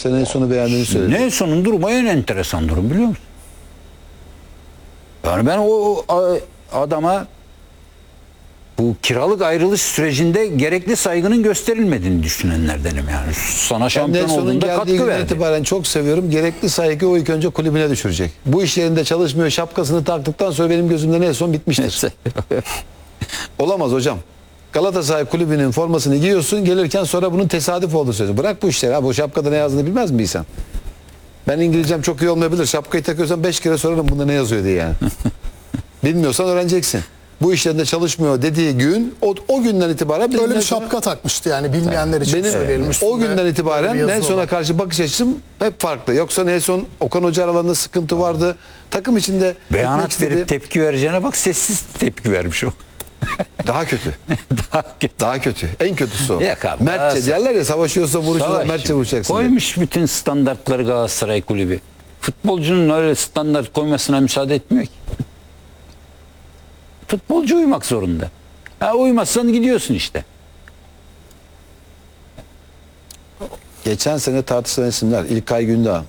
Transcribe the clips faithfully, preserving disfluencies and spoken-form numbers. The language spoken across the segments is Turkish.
Sen Nelson'u beğendiğini söyledin. Nelson'un durumu en enteresan durum, biliyor musun? Yani ben o adama bu kiralık ayrılış sürecinde gerekli saygının gösterilmediğini düşünenlerdenim yani. Sana şampiyon olduğunda katkı verdi. İtibaren çok seviyorum. Gerekli saygı o ilk önce kulübüne düşürecek. Bu iş yerinde çalışmıyor, şapkasını taktıktan sonra benim gözümde Nelson bitmiştir. Olamaz hocam. Galatasaray kulübünün formasını giyiyorsun, gelirken sonra bunun tesadüf olduğu sözü. Bırak bu işleri abi. O şapkada ne yazdığını bilmez mi insan? Ben İngilizcem çok iyi olmayabilir. Şapkayı takıyorsam beş kere sorarım bunda ne yazıyor diye yani. Bilmiyorsan öğreneceksin. Bu işlerinde çalışmıyor dediği gün o, o günden itibaren böyle bir şapka sonra, takmıştı yani bilmeyenler için benim, söyleyelim. O günden itibaren Nelson'a karşı bakış açım hep farklı. Yoksa Nelson, Okan Hoca aralarında sıkıntı vardı. Takım içinde beyanat verip tepki vereceğine bak, sessiz tepki vermiş o. Daha kötü. Daha kötü. Daha kötü. En kötüsü o. Abi, Mertçe derler ya, savaşıyorsa vuruşursa Mertçe vuracaksın. Koymuş diye. Bütün standartları Galatasaray kulübü. Futbolcunun öyle standart koymasına müsaade etmiyor ki. Futbolcu uymak zorunda. Ha, uymazsan gidiyorsun işte. Geçen sene tartışılan isimler İlkay Gündoğan,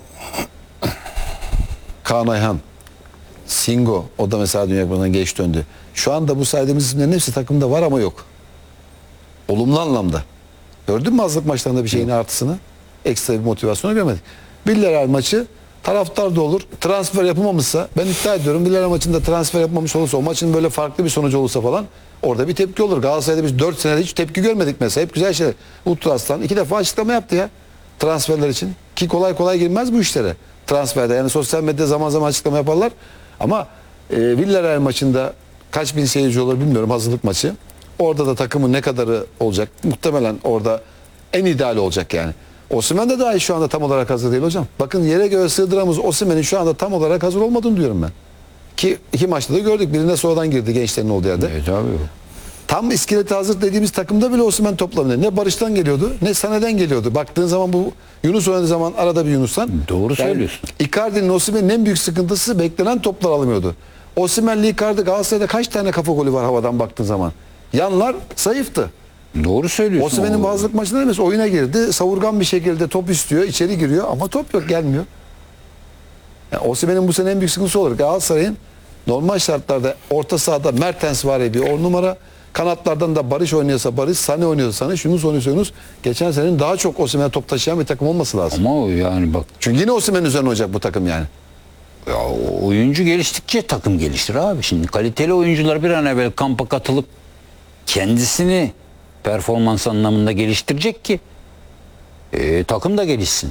Kaan Ayhan, Singo, o da mesela Dünya Kupası'ndan geç döndü. Şu anda bu saydığımız isimlerin hepsi takımda var ama yok. Olumlu anlamda. Gördün mü hazırlık maçlarında bir şeyin artısını? Ekstra bir motivasyonu görmedik. Villarreal maçı taraftar da olur. Transfer yapılmamışsa, ben iddia ediyorum Villarreal maçında transfer yapmamış olursa, o maçın böyle farklı bir sonucu olursa falan orada bir tepki olur. Galatasaray'da biz dört senede hiç tepki görmedik mesela. Hep güzel şeyler. Ultras'tan iki defa açıklama yaptı ya transferler için. Ki kolay kolay girmez bu işlere. Transferde yani sosyal medyada zaman zaman açıklama yaparlar. Ama e, Villarreal maçında kaç bin seyirci olur bilmiyorum, hazırlık maçı. Orada da takımın ne kadarı olacak? Muhtemelen orada en ideal olacak yani. Osimhen de dahi şu anda tam olarak hazır değil hocam. Bakın yere göre sığdıramız Osimhen'in şu anda tam olarak hazır olmadığını diyorum ben. Ki iki maçta da gördük. Birine sonradan girdi gençlerin olduğu yerde. Evet abi. Tam iskeleti hazır dediğimiz takımda bile Osimhen toplamında. Ne Barış'tan geliyordu ne Sané'den geliyordu. Baktığın zaman bu Yunus oynadığı zaman arada bir Yunus'tan. Doğru yani söylüyorsun. Icardi'nin Osimhen'in en büyük sıkıntısı beklenen toplar alamıyordu. Osimhen'le Icardi Galatasaray'da kaç tane kafa golü var havadan baktığın zaman. Yanlar zayıftı. Doğru söylüyorsun. Osimhen'in bazılık maçında demesi oyuna girdi. Savurgan bir şekilde top istiyor, içeri giriyor ama top yok, gelmiyor. Yani Osimhen'in bu sene en büyük sıkıntısı olur. Galatasaray'ın normal şartlarda orta sahada Mertens var bir on numara. Kanatlardan da Barış oynuyorsa Barış, Sané oynuyorsa Sané, Yunus oynuyorsa Yunus. Geçen senenin daha çok Osimhen'e top taşıyan bir takım olması lazım. Ama yani bak. Çünkü yine Osimhen üzerine olacak bu takım yani. Ya, oyuncu geliştikçe takım geliştir abi. Şimdi kaliteli oyuncular bir an evvel kampa katılıp kendisini performans anlamında geliştirecek ki e, takım da gelişsin.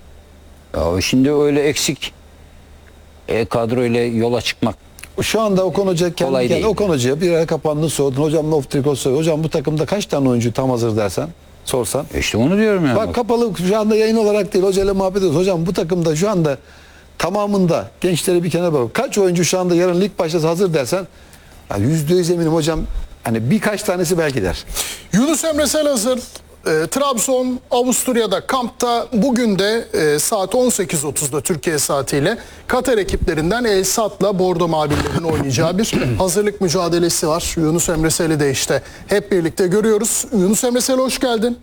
Ya şimdi öyle eksik e, kadroyla yola çıkmak şu anda Okan Hoca kendi kendine Okan Hoca'ya bir ara kapandın sordun. Hocam off trikot soruyor. Hocam bu takımda kaç tane oyuncu tam hazır dersen sorsan. E işte onu diyorum yani. Bak, bak kapalı şu anda yayın olarak değil. Hocayla muhabbet ediyoruz. Hocam bu takımda şu anda tamamında gençleri bir kenara bırak. Kaç oyuncu şu anda yarın lig başlasa hazır dersen yüzde yüz eminim hocam. Hani birkaç tanesi belki der. Yunus Emre Selazır e, Trabzon Avusturya'da kampta, bugün de e, saat on sekiz otuzda Türkiye saatiyle Katar ekiplerinden El Sad'la Bordo Mavililerin oynayacağı bir hazırlık mücadelesi var. Yunus Emre Sel'i de işte hep birlikte görüyoruz. Yunus Emre Sel, hoş geldin.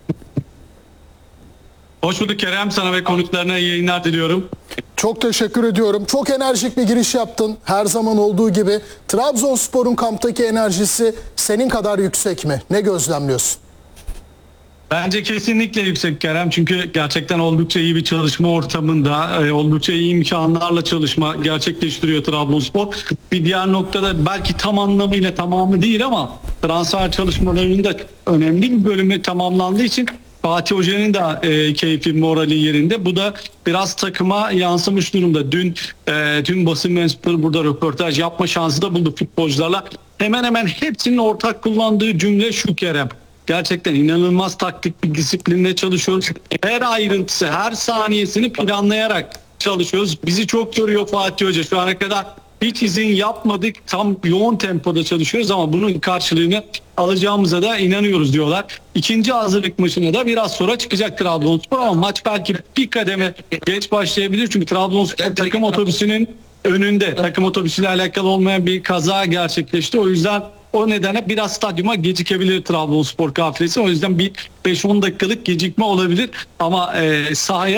Hoş bulduk Kerem. Sana ve konuklarına iyi yayınlar diliyorum. Çok teşekkür ediyorum. Çok enerjik bir giriş yaptın. Her zaman olduğu gibi. Trabzonspor'un kamptaki enerjisi senin kadar yüksek mi? Ne gözlemliyorsun? Bence kesinlikle yüksek Kerem. Çünkü gerçekten oldukça iyi bir çalışma ortamında, oldukça iyi imkanlarla çalışma gerçekleştiriyor Trabzonspor. Bir diğer noktada belki tam anlamıyla tamamı değil ama transfer çalışmalarının da önemli bir bölümü tamamlandığı için Fatih Hoca'nın da e, keyfi, morali yerinde. Bu da biraz takıma yansımış durumda. Dün e, tüm basın mensupları burada röportaj yapma şansı da buldu futbolcularla. Hemen hemen hepsinin ortak kullandığı cümle şu Kerem. Gerçekten inanılmaz taktik bir disiplinle çalışıyoruz. Her ayrıntısı, her saniyesini planlayarak çalışıyoruz. Bizi çok yoruyor Fatih Hoca. Şu ana kadar hiç izin yapmadık. Tam yoğun tempoda çalışıyoruz ama bunun karşılığını alacağımıza da inanıyoruz diyorlar. İkinci hazırlık maçına da biraz sonra çıkacak Trabzonspor ama maç belki bir kademe geç başlayabilir. Çünkü Trabzonspor takım otobüsünün önünde, takım otobüsüyle alakalı olmayan bir kaza gerçekleşti. O yüzden o nedenle biraz stadyuma gecikebilir Trabzonspor kafilesi. O yüzden bir beş on dakikalık gecikme olabilir ama e, sahaya